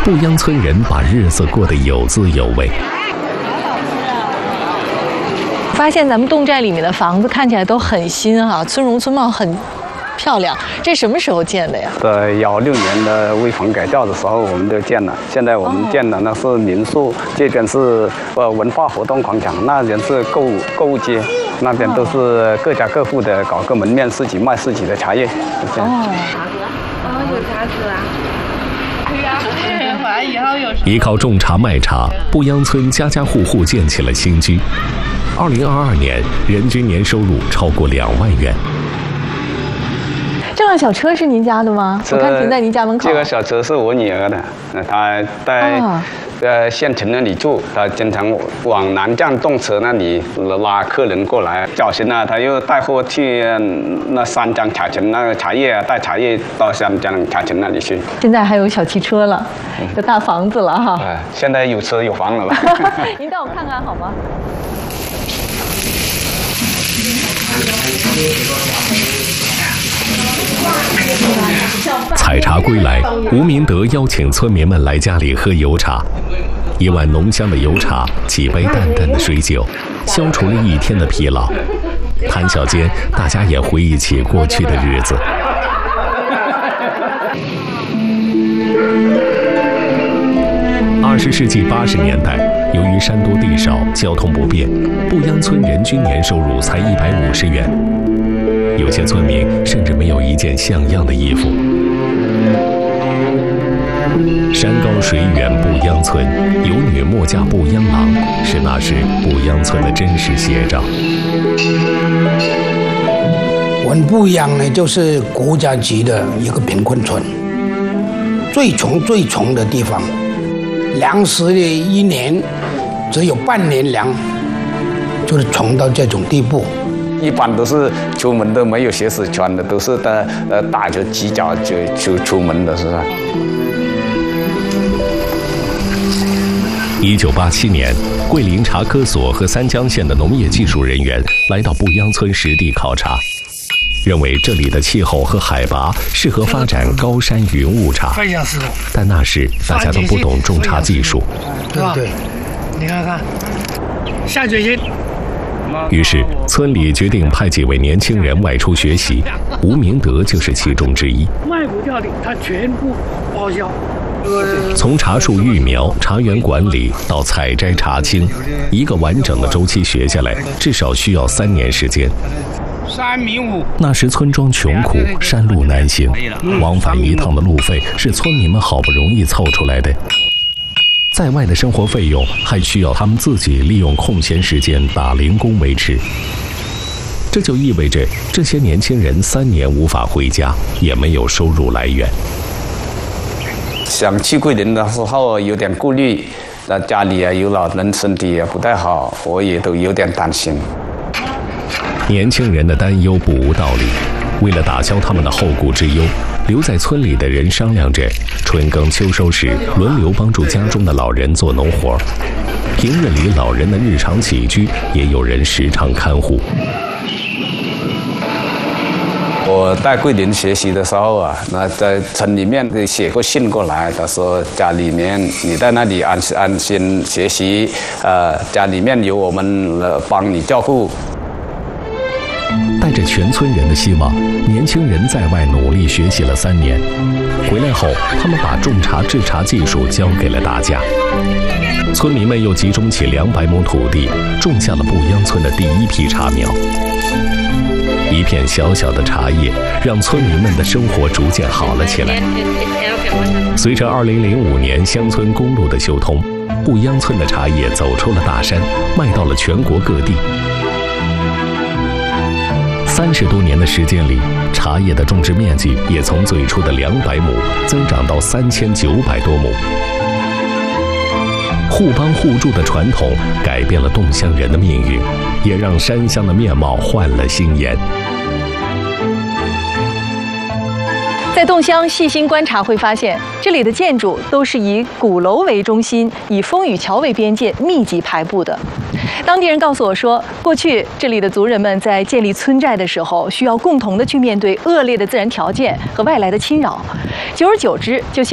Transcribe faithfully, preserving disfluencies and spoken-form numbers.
布央村人把日子过得有滋有味。 发现咱们侗寨里面的房子看起来都很新哈、啊，村容村貌很漂亮。这什么时候建的呀？ 在幺六年的危房改造的时候，我们就建了。现在我们建的那是民宿，哦、这边是呃文化活动广场，那边是购物购物街，那边都是各家各户的搞个门面自己卖自己的茶叶。 哦， 哦，有茶籽啊。对呀、啊，回来以后有。 依靠种茶卖茶，布央村家家户户建起了新居。二零二二年，人均年收入超过两万元。 这辆小车是您家的吗？我看停在您家门口。 这个小车是我女儿的，她在、啊、呃县城那里住，她经常往南站动车那里拉客人过来。早晨呢，她又带货去那三江茶城那个茶叶啊，带茶叶到三江茶城那里去。 现在还有小汽车了，有大房子了哈。 哎，现在有车有房了吧？ 您带我看看好吗？ 采茶归来，吴明德邀请村民们来家里喝油茶。一碗浓香的油茶，几杯淡淡的水酒，消除了一天的疲劳。谈笑间，大家也回忆起过去的日子。二十世纪八十年代，由于山多地少，交通不便，布央村人均年收入才一百五十元。有些村民甚至没有一件像样的衣服。山高水远布央村，有女莫嫁布央郎，是那时布央村的真实写照。 我们布央呢，就是国家级的一个贫困村，最穷最穷的地方，粮食的一年只有半年粮，就是穷到这种地步。 一般都是出门都没有鞋子穿的，都是的呃打着鸡脚就就出门的，是吧？ 一九八七年，桂林茶科所和三江县的农业技术人员来到布央村实地考察，认为这里的气候和海拔适合发展高山云雾茶。非常适合。但那时大家都不懂种茶技术。 对对， 你看看，下决心。 于是，村里决定派几位年轻人外出学习，吴明德就是其中之一。 外部调理，他全部报销。 从茶树育苗、茶园管理到采摘茶青，一个完整的周期学下来，至少需要三年时间。 三米五。 那时村庄穷苦，山路难行，往返一趟的路费是村民们好不容易凑出来的。在外的生活费用还需要他们自己利用空闲时间打零工维持，这就意味着这些年轻人三年无法回家，也没有收入来源。 想去桂林的时候有点顾虑，那家里啊有老人，身体也不太好，我也都有点担心。 年轻人的担忧不无道理，为了打消他们的后顾之忧，留在村里的人商量着，春耕秋收时轮流帮助家中的老人做农活，平日里老人的日常起居也有人时常看护。 我在桂林学习的时候啊，那在村里面写过信过来，他说家里面你在那里安安心学习，呃，家里面有我们呃帮你照顾。 带着全村人的希望，年轻人在外努力学习了三年，回来后，他们把种茶制茶技术教给了大家。村民们又集中起两百亩土地，种下了布央村的第一批茶苗。一片小小的茶叶，让村民们的生活逐渐好了起来。随着二零零五年乡村公路的修通，布央村的茶叶走出了大山，卖到了全国各地。三十多年的时间里，茶叶的种植面积也从最初的两百亩增长到三千九百多亩。互帮互助的传统改变了侗乡人的命运，也让山乡的面貌换了新颜。 在侗乡细心观察会发现，这里的建筑都是以鼓楼为中心，以风雨桥为边界，密集排布的。当地人告诉我说，过去这里的族人们在建立村寨的时候，需要共同的去面对恶劣的自然条件和外来的侵扰，久而久之就形